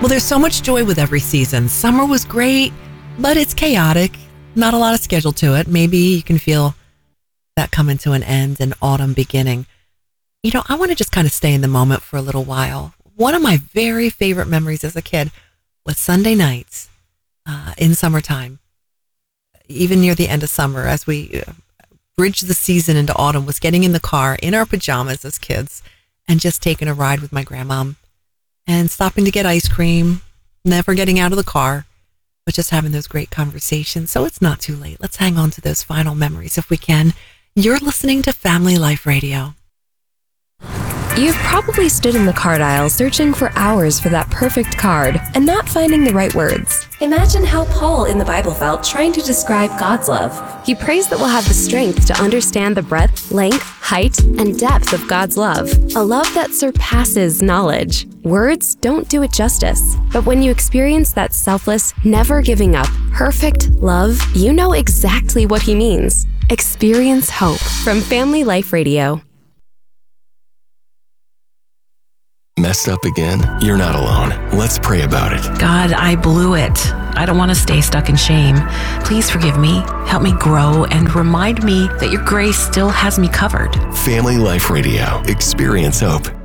Well, there's so much joy with every season. Summer was great, but it's chaotic. Not a lot of schedule to it. Maybe you can feel that coming to an end and autumn beginning. I want to just kind of stay in the moment for a little while. One of my very favorite memories as a kid was Sunday nights in summertime, even near the end of summer, as we bridged the season into autumn, was getting in the car in our pajamas as kids and just taking a ride with my grandmom and stopping to get ice cream, never getting out of the car, but just having those great conversations. So it's not too late. Let's hang on to those final memories if we can. You're listening to Family Life Radio. You've probably stood in the card aisle searching for hours for that perfect card and not finding the right words. Imagine how Paul in the Bible felt trying to describe God's love. He prays that we'll have the strength to understand the breadth, length, height, and depth of God's love. A love that surpasses knowledge. Words don't do it justice. But when you experience that selfless, never giving up, perfect love, you know exactly what he means. Experience hope from Family Life Radio. Messed up again? You're not alone. Let's pray about it. God, I blew it. I don't want to stay stuck in shame. Please forgive me, help me grow, and remind me that your grace still has me covered. Family Life Radio. Experience hope.